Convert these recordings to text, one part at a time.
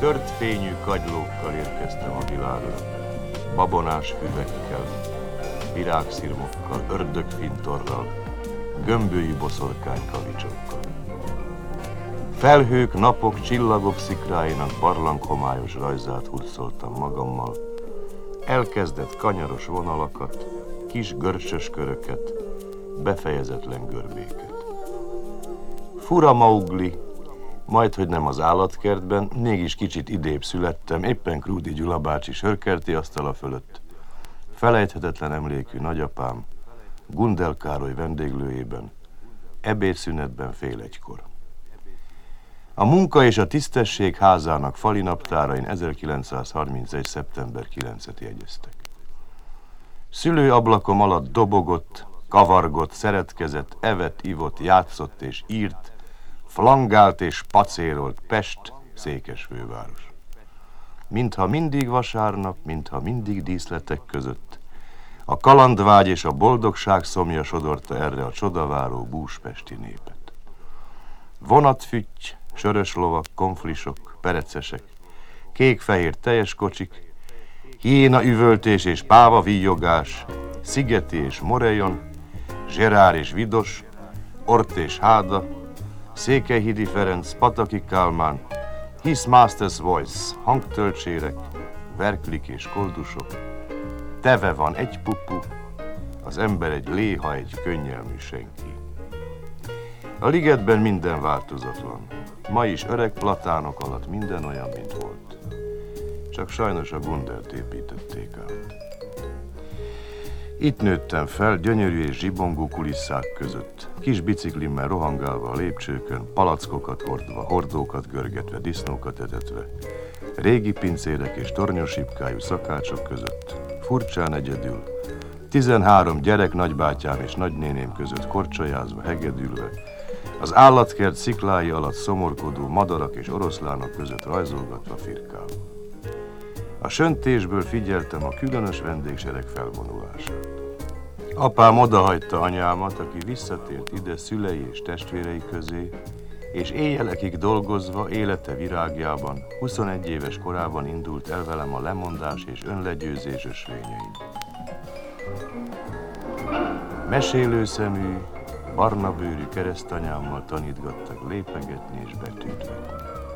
Tört fényű kagylókkal érkeztem a világra, babonás füvekkel, virágszirmokkal, ördögfintorral, gömbölyű boszorkány kavicsokkal. Felhők, napok, csillagok szikráinak barlanghomályos rajzát hurcoltam magammal, elkezdett kanyaros vonalakat, kis görcsös köröket, befejezetlen görbéket. Fura Maugli, majdhogy nem az állatkertben, mégis kicsit idébb születtem, éppen Krúdi Gyula bácsi sörkerti asztala fölött. Felejthetetlen emlékű nagyapám, Gundel Károly vendéglőjében, ebédszünetben fél egykor. A munka és a tisztesség házának fali naptárain 1931. szeptember 9-et jegyeztek. Szülőablakom alatt dobogott, kavargott, szeretkezett, evett, ivott, játszott és írt, flangált és pacérolt Pest, Székesfőváros. Mintha mindig vasárnap, mintha mindig díszletek között, a kalandvágy és a boldogság szomja sodorta erre a csodaváró búspesti népet. Vonatfütty, sörös lovak, konflisok, perecesek, kék-fehér teljes kocsik, hiéna üvöltés és páva víjogás, Szigeti és Morejon, Zserár és Vidos, Ort és Háda, Székelyhidi Ferenc, Pataki Kálmán, His Master's Voice, hangtölcsérek, verklik és koldusok, teve van egy pupu, az ember egy léha, egy könnyelmű senki. A ligetben minden változatlan. Ma is öreg platánok alatt minden olyan, mint volt. Csak sajnos a Gundelt építették át. Itt nőttem fel, gyönyörű és zsibongó kulisszák között, kis biciklimmel rohangálva a lépcsőkön, palackokat hordva, hordókat görgetve, disznókat etetve, régi pincérek és tornyosipkájú szakácsok között, furcsán egyedül, 13 gyerek nagybátyám és nagynéném között korcsolyázva, hegedülve, az állatkert sziklái alatt szomorkodó madarak és oroszlánok között rajzolgatva firkálva. A söntésből figyeltem a különös vendégsereg felvonulását. Apám odahagyta anyámat, aki visszatért ide szülei és testvérei közé, és éjjelekig dolgozva, élete virágjában, 21 éves korában indult el velem a lemondás és önlegyőzés ösvényein. Mesélőszemű, barna bőrű keresztanyámmal tanítgattak lépegetni és betűt vetni.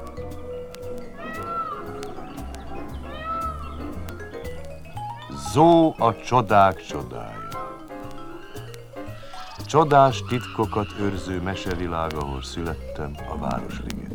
Zó a csodák csodája. Csodás titkokat őrző mesevilág, ahol születtem, a Városliget.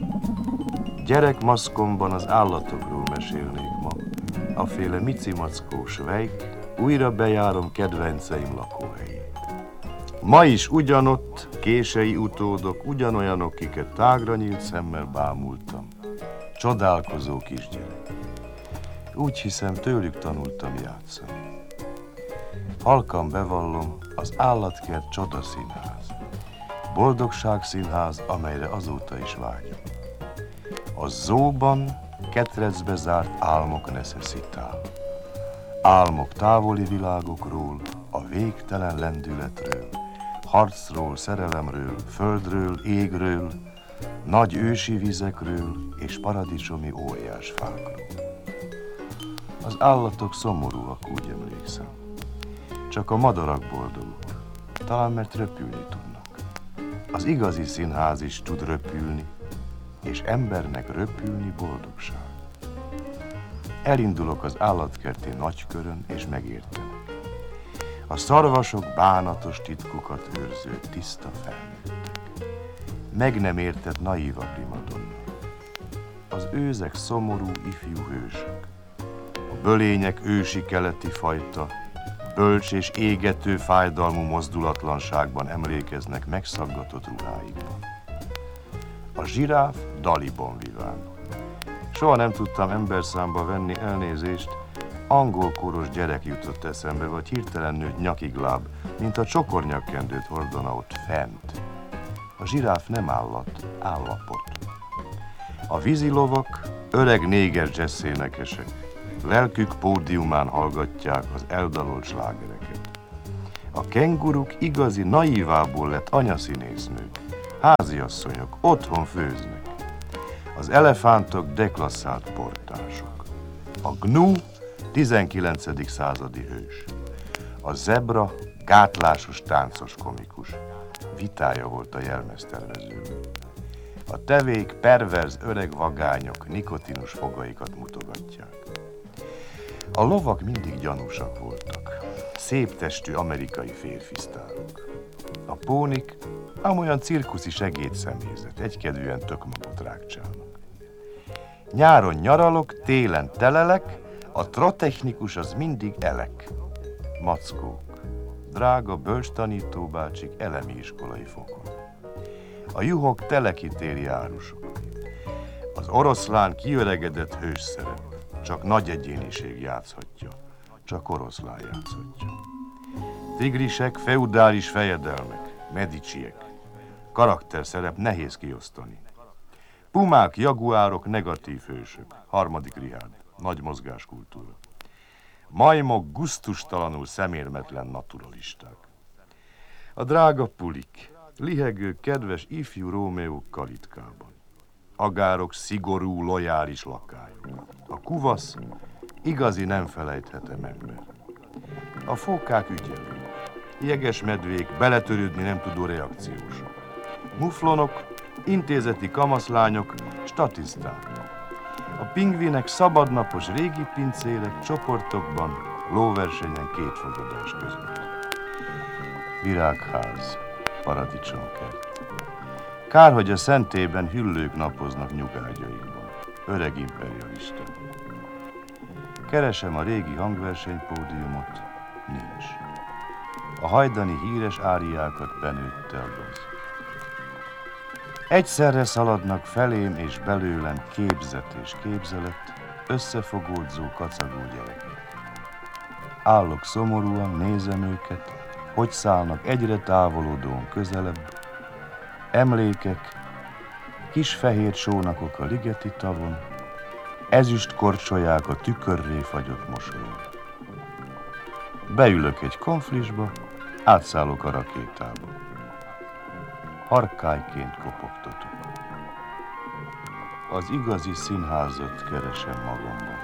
Gyerekmaszkomban az állatokról mesélnék ma, aféle micimackó svejk, újra bejárom kedvenceim lakóhelyét. Ma is ugyanott kései utódok, ugyanolyanok, kiket tágra nyílt szemmel bámultam. Csodálkozó kisgyerek. Úgy hiszem, tőlük tanultam játszani. Halkan bevallom, az állatkert csodaszínház. Boldogságszínház, amelyre azóta is vágyom. A zóban ketrecbe zárt álmok necessitál. Álmok távoli világokról, a végtelen lendületről, harcról, szerelemről, földről, égről, nagy ősi vizekről és paradicsomi óriásfákról. Az állatok szomorúak, úgy emlékszem. Csak a madarak boldogok, talán mert röpülni tudnak. Az igazi színház is tud röpülni, és embernek röpülni boldogság. Elindulok az állatkerti nagykörön, és megértenek. A szarvasok bánatos titkokat őrző tiszta felnőttek. Meg nem értett naíva primadonna. Az őzek szomorú ifjú hősök. A bölények ősi keleti fajta, bölcs és égető fájdalmú mozdulatlanságban emlékeznek megszaggatott ruháikban. A zsiráf Daliban viván. Soha nem tudtam emberszámba venni, elnézést, angol kóros gyerek jutott eszembe, vagy hirtelen nőtt nyakigláb, mint a csokornyakkendőt hordana ott fent. A zsiráf nem állat, állapot. A vízilovak öreg néger jazzénekesek, lelkük pódiumán hallgatják az eldalolt slágereket. A kenguruk igazi naívából lett anyaszínésznők, háziasszonyok, otthon főznek. Az elefántok deklasszált portások. A gnu 19. századi hős. A zebra gátlásos táncos komikus. Vitája volt a jelmeztervezővel. A tevék perverz öreg vagányok nikotinus fogaikat mutogatják. A lovak mindig gyanúsak voltak. Szép testű amerikai férfisztárok. A pónik amolyan cirkuszi segédszemélyzet, egykedvűen tökmagot rákcsálnak. Nyáron nyaralok, télen telelek, a trotechnikus az mindig elek. Mackók, drága bölcstanítóbácsik elemi iskolai fokon. A juhok telekitéri árusok. Az oroszlán kiöregedett hős szerep, csak nagy egyéniség játszhatja, csak oroszlán játszhatja. Tigrisek, feudális fejedelmek, mediciek. Karakterszerep nehéz kiosztani. Pumák, jaguárok, negatív hősök. 3. Richárd, nagy mozgáskultúra. Majmok gusztustalanul szemérmetlen naturalisták. A drága pulik, lihegő, kedves ifjú Rómeók kalitkában. Agárok, szigorú, lojális lakályok. A kuvasz, igazi nem felejthetem ember. A fókák ügyelők, jeges medvék, beletörődni nem tudó reakciósok. Muflonok, intézeti kamaszlányok, statiszták. A pingvinek szabadnapos régi pincérek csoportokban, lóversenyen 2 fogadás között. Virágház, paradicsomkert. Kár, hogy a szentében hüllők napoznak nyugágyaikban. Öreg imperialista. Keresem a régi hangversenypódiumot, nincs. A hajdani híres áriákat benőtte a gaz. Egyszerre szaladnak felém és belőlem képzet és képzelet, összefogódzó, kacagó gyerekek. Állok szomorúan, nézem őket, hogy szállnak egyre távolodón közelebb. Emlékek, kis fehér sónakok a ligeti tavon, ezüst korcsolyák a tükörré fagyott mosolyon. Beülök egy konflisba, átszállok a rakétába. Harkályként kopogtatok. Az igazi színházat keresem magamban.